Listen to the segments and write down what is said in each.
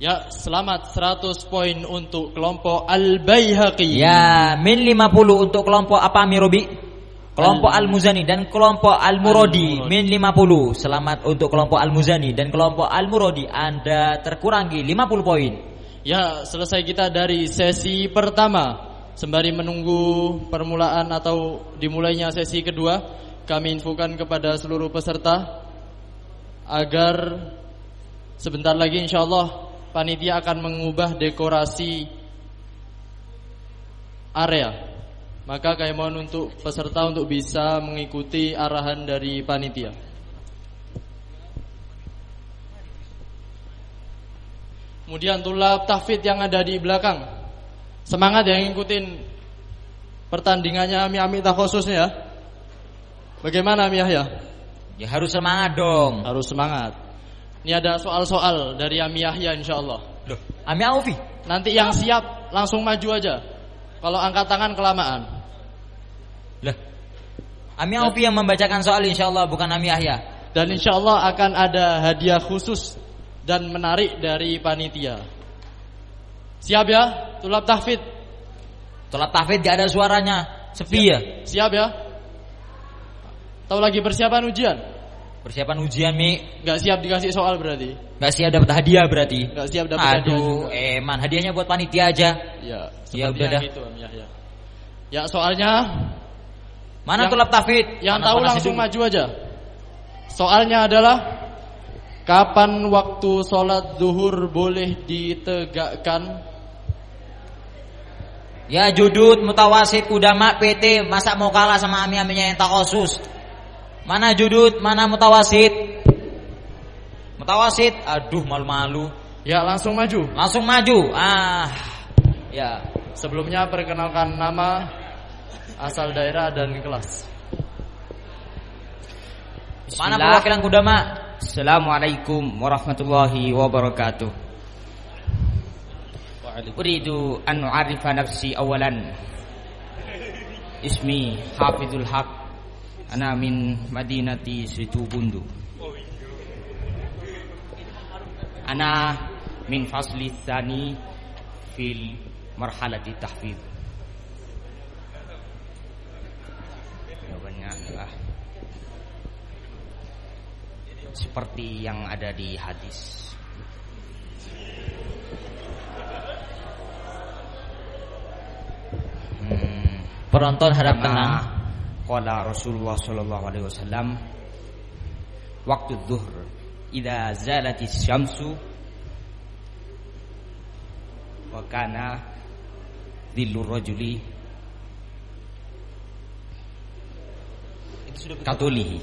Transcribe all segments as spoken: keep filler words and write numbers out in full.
Ya, selamat seratus poin untuk kelompok Al-Baihaqi. Ya, min lima puluh untuk kelompok apa Mirobi? Kelompok Al Al-Muzani dan kelompok Al-Muradi. Al min lima puluh. Selamat untuk kelompok Al-Muzani dan kelompok Al-Muradi. Anda terkurangi lima puluh poin. Ya, selesai kita dari sesi pertama. Sembari menunggu permulaan atau dimulainya sesi kedua, kami infokan kepada seluruh peserta agar sebentar lagi insyaallah panitia akan mengubah dekorasi area. Maka kami mohon untuk peserta untuk bisa mengikuti arahan dari panitia. Kemudian tulab tahfidz yang ada di belakang, semangat yang ngikutin pertandingannya Ami-Ami takhususnya ya. Bagaimana Ami Yahya? Ya harus semangat dong. Harus semangat. Ini ada soal-soal dari Ami Yahya insyaallah. Loh, Ami Aufi. Nanti yang siap langsung maju aja. Kalau angkat tangan kelamaan. Lah. Ami Aufi yang membacakan soal insyaallah, bukan Ami Yahya. Dan insyaallah akan ada hadiah khusus dan menarik dari panitia. Siap ya? Tulab tahfidz. Tulab tahfidz gak ada suaranya, sepi ya. Siap ya? Tahu lagi persiapan ujian? Persiapan ujian Mi. Gak siap dikasih soal berarti. Gak siap dapat hadiah berarti. Gak siap dapat hadiah. Aduh, eman hadiahnya buat panitia aja. Ya, ya udah dah. Gitu, ya, ya. Ya soalnya. Mana tulab tahfidz? Yang tahu langsung dulu. Maju aja. Soalnya adalah kapan waktu sholat zuhur boleh ditegakkan? Ya judud, mutawasid, kudama, P T. Masa mau kalah sama ami-aminya yang takhusus? Mana judud, mana mutawasid? Mutawasid, aduh malu-malu. Ya langsung maju. Langsung maju. Ah, ya. Sebelumnya perkenalkan nama, asal daerah dan kelas. Mana perwakilan kudama? Assalamualaikum warahmatullahi wabarakatuh. Uridu an u'arifa nafsi awalan. Ismi Hafizul Haq. Ana min Madinati Situbundu. Ana min fasli tsani fil marhalati tahfidz. Jawabannya adalah seperti yang ada di hadis. Hmm, penonton harap tenang. Qala Rasulullah sallallahu alaihi wasallam, waktu zuhur idza zalatis syamsu wa kana dhillur rajuli itu sudah katulihi.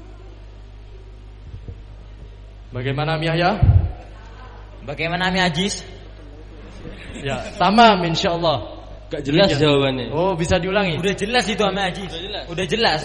Bagaimana Ami Yahya? Bagaimana Ami Ajis? Ya, tamam insyaallah. Gak jelas ya jawabannya. Oh, bisa diulangi. Udah jelas itu Ami Ajis. Udah jelas. Udah jelas.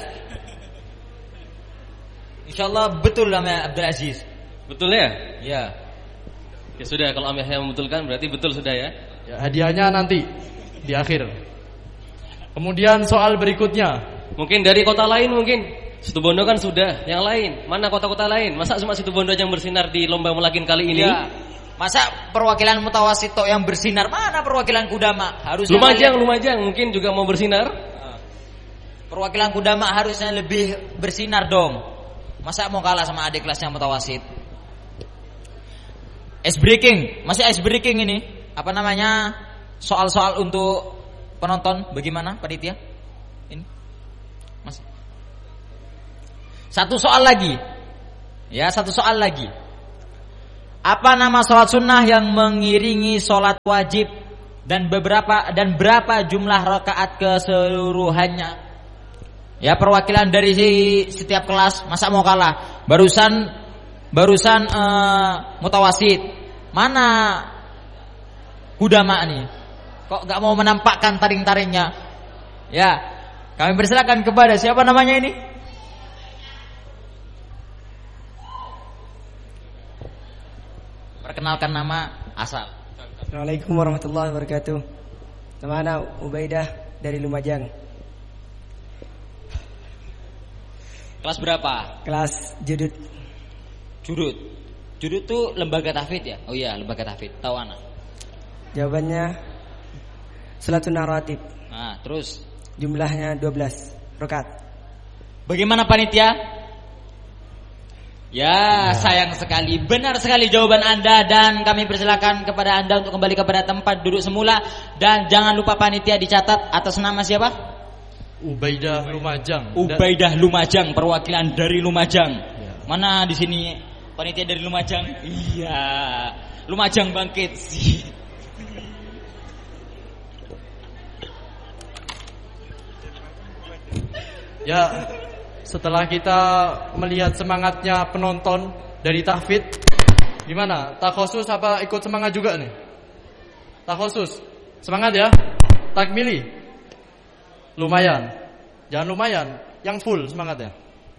Insyaallah betul Ami Abdul Aziz. Betul ya? Ya. Ya sudah, kalau Ami Yahya membetulkan berarti betul sudah ya. Ya, hadiahnya nanti di akhir. Kemudian soal berikutnya. Mungkin dari kota lain mungkin. Situbondo kan sudah, yang lain. Mana kota-kota lain? Masa cuma Situbondo yang bersinar di lomba melakin kali ini? Ya. Masa perwakilan mutawasid tok yang bersinar? Mana perwakilan kudama? Harusnya Lumajang, kalian... Lumajang mungkin juga mau bersinar. Perwakilan kudama harusnya lebih bersinar dong. Masa mau kalah sama adik kelasnya mutawasid? Ice breaking, masih ice breaking ini. Apa namanya? Soal-soal untuk penonton bagaimana panitia? Ini. Masih. Satu soal lagi. Ya, satu soal lagi. Apa nama sholat sunnah yang mengiringi sholat wajib dan beberapa dan berapa jumlah rakaat keseluruhannya? Ya, perwakilan dari setiap kelas. Masa mau kalah? Barusan barusan uh, mutawasid. Mana kudama nih? Kok gak mau menampakkan taring-taringnya? Ya, kami persilakan kepada siapa namanya ini? Perkenalkan nama, asal. Assalamualaikum warahmatullahi wabarakatuh. Nama Ubaidah dari Lumajang. Kelas berapa? Kelas judud. Judud. Judul itu lembaga tahfidz ya? Oh iya, lembaga tahfidz. Tahu anak. Jawabannya salatun rawatib. Nah, terus Jumlahnya dua belas rakaat. bagaimana panitia? Ya, sayang sekali. Benar sekali jawaban Anda dan kami persilakan kepada Anda untuk kembali kepada tempat duduk semula dan jangan lupa panitia dicatat atas nama siapa? Ubaidah Lumajang. Ubaidah Lumajang, perwakilan dari Lumajang. Mana di sini panitia dari Lumajang? Iya. Lumajang bangkit sih. Ya, setelah kita melihat semangatnya penonton dari tahfidz, gimana? Takhusus apa ikut semangat juga nih? Takhusus, semangat ya? Takmili, lumayan. Jangan lumayan, yang full semangatnya.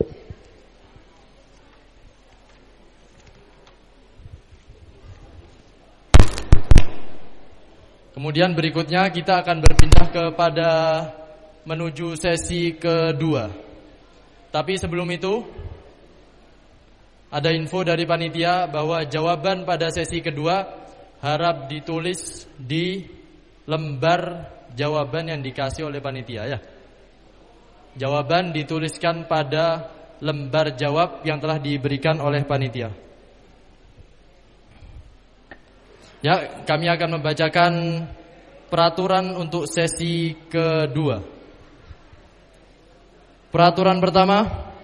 Kemudian berikutnya kita akan berpindah kepada menuju sesi kedua. Tapi sebelum itu ada info dari panitia bahwa jawaban pada sesi kedua harap ditulis di lembar jawaban yang dikasih oleh panitia ya. Jawaban dituliskan pada lembar jawab yang telah diberikan oleh panitia. Ya, kami akan membacakan peraturan untuk sesi kedua. Peraturan pertama,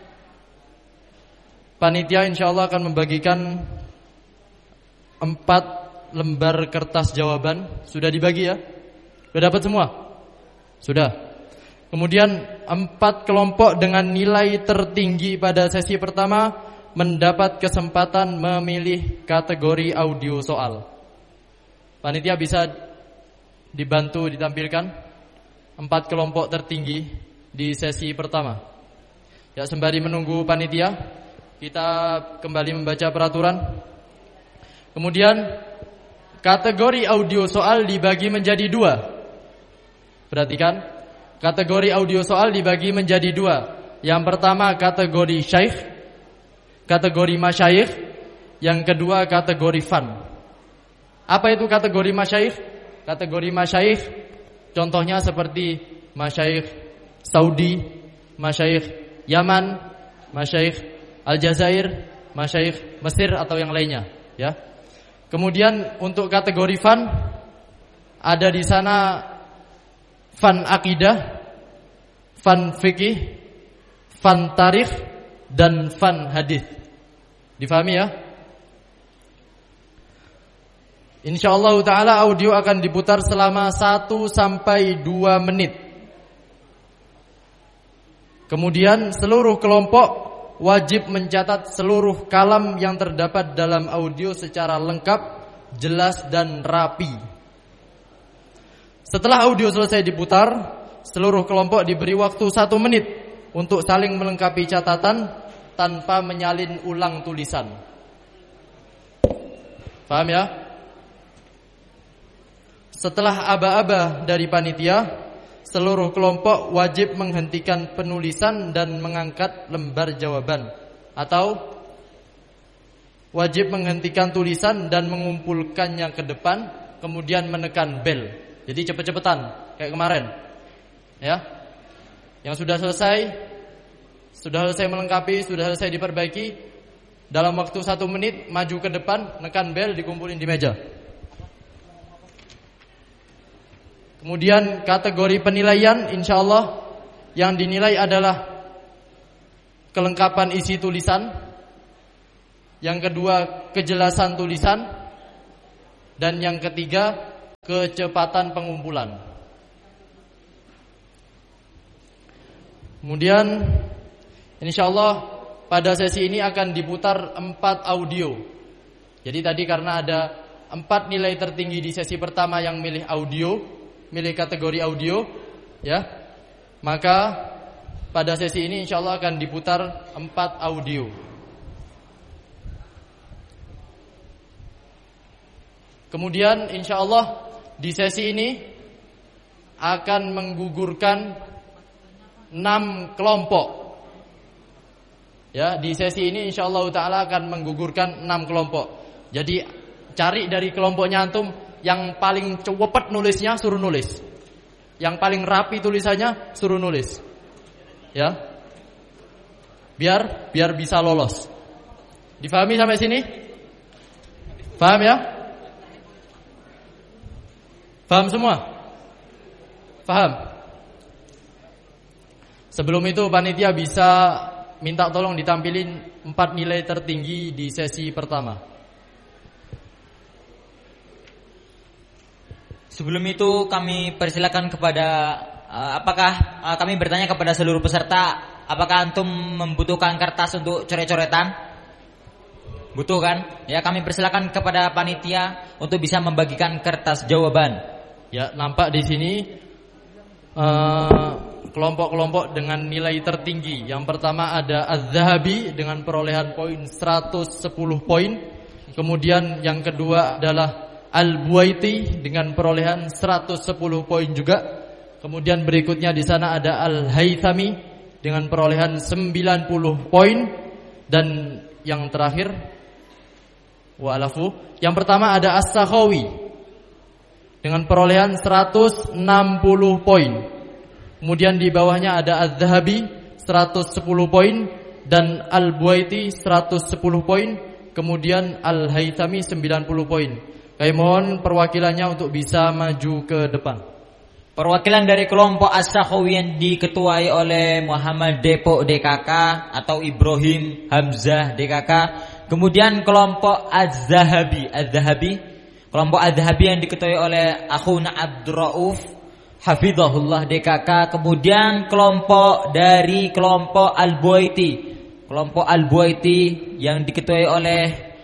panitia insya Allah akan membagikan empat lembar kertas jawaban. Sudah dibagi ya? Sudah dapat semua? Sudah. Kemudian empat kelompok dengan nilai tertinggi pada sesi pertama mendapat kesempatan memilih kategori audio soal. Panitia bisa dibantu ditampilkan empat kelompok tertinggi di sesi pertama. Ya, sembari menunggu panitia, kita kembali membaca peraturan. Kemudian kategori audio soal dibagi menjadi dua. Perhatikan, kategori audio soal dibagi menjadi dua. Yang pertama kategori syaikh, kategori masyayikh. Yang kedua kategori fan. Apa itu kategori masyayikh? Kategori masyayikh contohnya seperti masyayikh Saudi, masyayikh Yaman, masyayikh Aljazair, masyayikh Mesir atau yang lainnya, ya. Kemudian untuk kategori fan ada di sana fan akidah, fan fikih, fan tarikh dan fan hadis. Difahami ya? Insyaallah taala audio akan diputar selama satu sampai dua menit. Kemudian seluruh kelompok wajib mencatat seluruh kalam yang terdapat dalam audio secara lengkap, jelas dan rapi. Setelah audio selesai diputar, seluruh kelompok diberi waktu satu menit untuk saling melengkapi catatan tanpa menyalin ulang tulisan. Paham ya? Setelah aba-aba dari panitia, seluruh kelompok wajib menghentikan penulisan dan mengangkat lembar jawaban, atau wajib menghentikan tulisan dan mengumpulkannya ke depan, kemudian menekan bel. Jadi cepet-cepetan kayak kemarin, ya. Yang sudah selesai, sudah selesai melengkapi, sudah selesai diperbaiki, dalam waktu satu menit maju ke depan, nekan bel, dikumpulin di meja. Kemudian kategori penilaian, insya Allah yang dinilai adalah kelengkapan isi tulisan. Yang kedua, kejelasan tulisan. Dan yang ketiga, kecepatan pengumpulan. Kemudian insya Allah pada sesi ini akan diputar empat audio. Jadi tadi karena ada empat nilai tertinggi di sesi pertama yang milih audio, milih kategori audio, ya, maka pada sesi ini insya Allah akan diputar empat audio. Kemudian insya Allah di sesi ini akan menggugurkan enam kelompok, Ya, di sesi ini insyaallah taala akan menggugurkan enam kelompok. Jadi cari dari kelompoknya antum yang paling cepet nulisnya suruh nulis. Yang paling rapi tulisannya suruh nulis. Ya. Biar biar bisa lolos. Difahami sampai sini? Paham ya? Paham semua? Paham? Sebelum itu panitia bisa minta tolong ditampilin empat nilai tertinggi di sesi pertama. Sebelum itu kami persilakan kepada uh, apakah uh, kami bertanya kepada seluruh peserta, apakah antum membutuhkan kertas untuk coret-coretan? Butuh kan? Ya, kami persilakan kepada panitia untuk bisa membagikan kertas jawaban. Ya, nampak di sini uh, kelompok-kelompok dengan nilai tertinggi. Yang pertama ada Az-Zahabi dengan perolehan poin seratus sepuluh poin. Kemudian yang kedua adalah Al-Buaiti dengan perolehan seratus sepuluh poin juga. Kemudian berikutnya di sana ada Al-Haythami dengan perolehan sembilan puluh poin. Dan yang terakhir wa'alafu, yang pertama ada As-Sakhawi dengan perolehan seratus enam puluh poin. Kemudian di bawahnya ada Az-Zahabi seratus sepuluh poin dan Al-Buaiti seratus sepuluh poin, kemudian Al-Haythami sembilan puluh poin. Kami mohon perwakilannya untuk bisa maju ke depan. Perwakilan dari kelompok As-Sakhawi yang diketuai oleh Muhammad Depok D K K atau Ibrahim Hamzah D K K. Kemudian kelompok Az-Zahabi, Az-Zahabi, kelompok Az-Zahabi yang diketuai oleh Akhuna Abdurrauf Hafizahullah D K K. Kemudian kelompok dari kelompok Al-Buaiti, kelompok Al-Buaiti yang diketuai oleh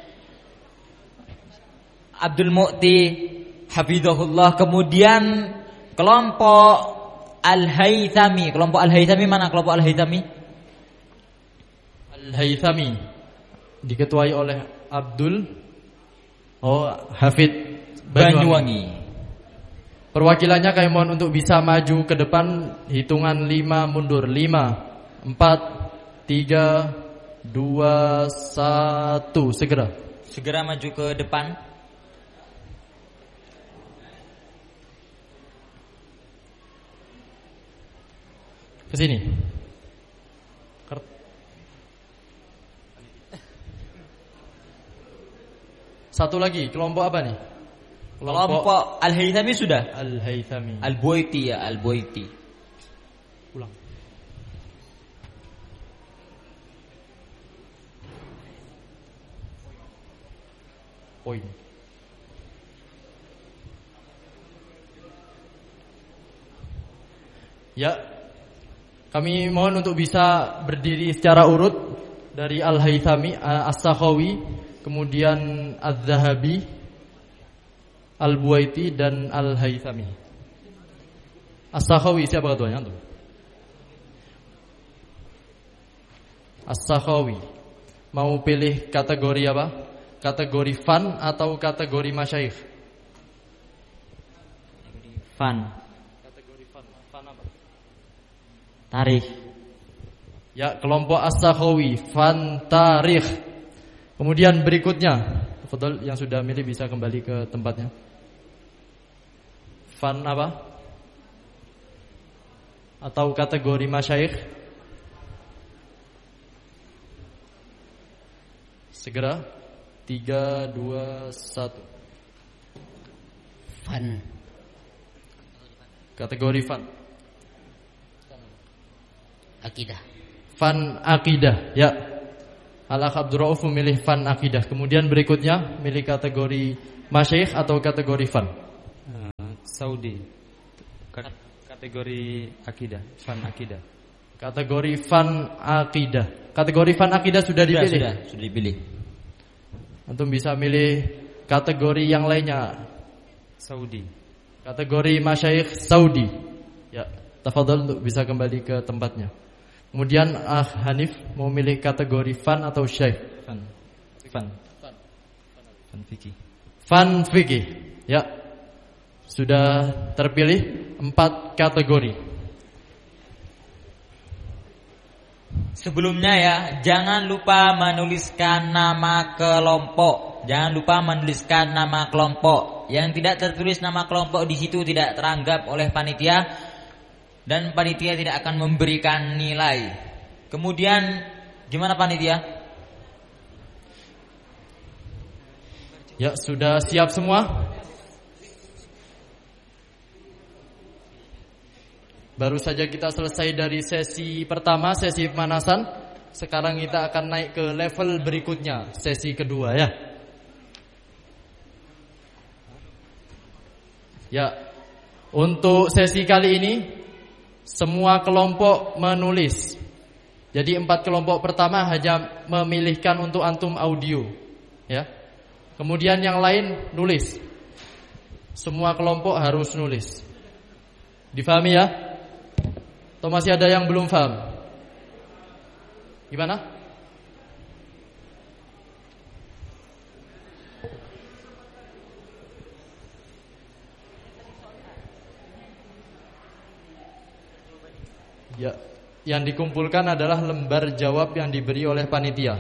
Abdul Mu'ti Hafizahullah. Kemudian kelompok Al-Haythami, kelompok Al-Haythami mana kelompok Al-Haythami? Al-Haythami diketuai oleh Abdul Oh Hafid Banyuwangi. Banyuwangi. Perwakilannya kami mohon untuk bisa maju ke depan. Hitungan lima mundur. Lima, empat, tiga, dua, satu. Segera Segera maju ke depan. Ke sini. Satu lagi, kelompok apa nih? Kelompok, kelompok Al-Haythami sudah. Al-Haythami. Al-Buaiti ya, Al-Buaiti. Ulang. Poin. Ya, kami mohon untuk bisa berdiri secara urut dari Al-Haythami, As-Sakhawi, kemudian Az-Zahabi, Al-Buaiti dan Al-Haythami. As-Sakhawi siapa ketuanya tuh? As-Sakhawi. Mau pilih kategori apa? Kategori fun atau kategori masyayikh? Fun. Kategori fun. Fun apa? Tarikh. Ya, kelompok As-Sakhawi, fun tarikh. Kemudian berikutnya, Fadhil yang sudah milih bisa kembali ke tempatnya. Fun apa? Atau kategori masyayikh? Segera. Tiga, dua, satu. Fun. Kategori fun. Akidah. Fun akidah. Ya. Al-Akh Abdurrauf memilih fun akidah. Kemudian berikutnya milih kategori masyayikh atau kategori fun? Uh, Saudi. Kategori akidah, fun akidah. Kategori fun akidah. Kategori fun akidah sudah dipilih. Sudah, sudah, sudah dipilih. Antum bisa milih kategori yang lainnya. Saudi. Kategori masyayikh Saudi. Ya, tafadhol untuk bisa kembali ke tempatnya. Kemudian Ah Hanif mau milih kategori fun atau syaikh? Fun. Fun. Fun fikih. Fun fikih. Ya. Sudah terpilih empat kategori. Sebelumnya ya, jangan lupa menuliskan nama kelompok. Jangan lupa menuliskan nama kelompok. Yang tidak tertulis nama kelompok di situ tidak teranggap oleh panitia dan panitia tidak akan memberikan nilai. Kemudian gimana panitia? Ya, sudah siap semua? Baru saja kita selesai dari sesi pertama, sesi pemanasan. Sekarang kita akan naik ke level berikutnya, sesi kedua ya. Ya, untuk sesi kali ini semua kelompok menulis. Jadi empat kelompok pertama hanya memilihkan untuk antum audio, ya. Kemudian yang lain nulis. Semua kelompok harus nulis. Difahami ya? Atau masih ada yang belum paham? Gimana? Ya, yang dikumpulkan adalah lembar jawab yang diberi oleh panitia.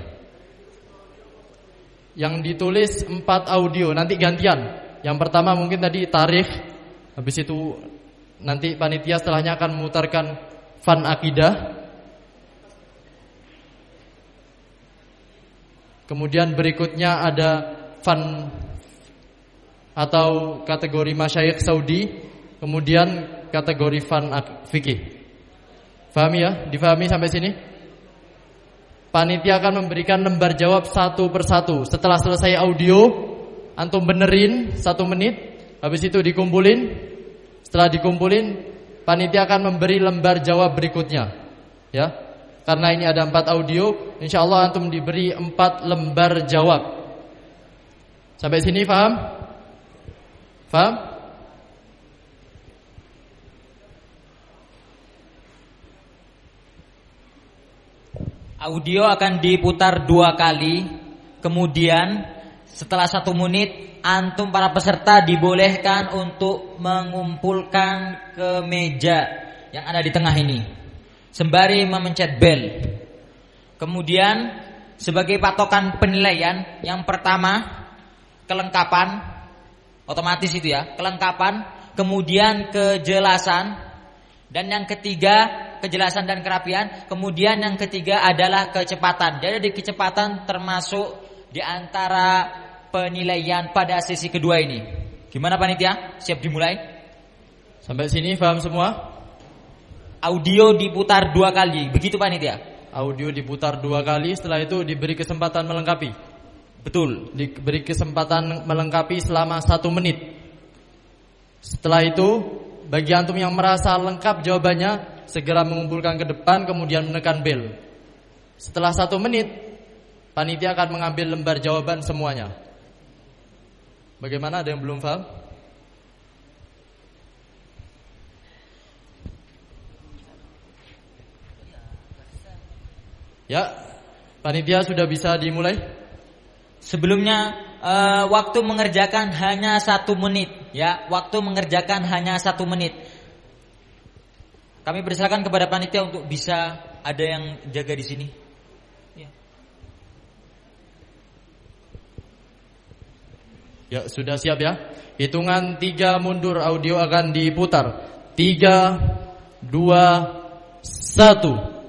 Yang ditulis empat audio, nanti gantian. Yang pertama mungkin tadi tarikh, habis itu nanti panitia setelahnya akan memutarkan fan akidah. Kemudian berikutnya ada fan atau kategori masyayikh Saudi. Kemudian kategori fan fikih. Fahami ya? Difahami sampai sini? Panitia akan memberikan lembar jawab satu persatu. Setelah selesai audio, antum benerin satu menit. Habis itu dikumpulin. Setelah dikumpulin, panitia akan memberi lembar jawab berikutnya. Ya, karena ini ada empat audio, insya Allah antum diberi empat lembar jawab. Sampai sini paham? Paham? Audio akan diputar dua kali. Kemudian setelah satu menit, antum para peserta dibolehkan untuk mengumpulkan ke meja yang ada di tengah ini sembari memencet bel. Kemudian sebagai patokan penilaian, yang pertama kelengkapan, otomatis itu ya, kelengkapan, kemudian kejelasan, dan yang ketiga kejelasan dan kerapian, kemudian yang ketiga adalah kecepatan. Jadi kecepatan termasuk di antara penilaian pada sesi kedua ini. Gimana panitia? Siap dimulai? Sampai sini paham semua? Audio diputar dua kali, begitu panitia? Audio diputar dua kali, setelah itu diberi kesempatan melengkapi. Betul. Diberi kesempatan melengkapi selama satu menit. Setelah itu, bagi antum yang merasa lengkap jawabannya, segera mengumpulkan ke depan, kemudian menekan bel. Setelah satu menit, panitia akan mengambil lembar jawaban semuanya. Bagaimana, ada yang belum paham? Ya, panitia sudah bisa dimulai. Sebelumnya uh, waktu mengerjakan hanya satu menit. Ya, waktu mengerjakan hanya satu menit. Kami persilakan kepada panitia untuk bisa ada yang jaga di sini. Ya. Ya, sudah siap ya. Hitungan tiga mundur audio akan diputar. Tiga, dua, satu.